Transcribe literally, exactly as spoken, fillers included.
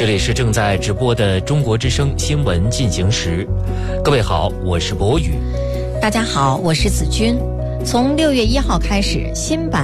这里是正在直播的中国之声新闻进行时。各位好，我是博宇。 大家好，我是子君。从六月一号开始，新版